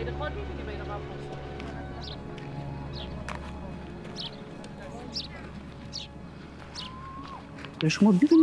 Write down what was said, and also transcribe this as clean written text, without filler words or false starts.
beneden. Gewoon niet in die beneden afpassen. شما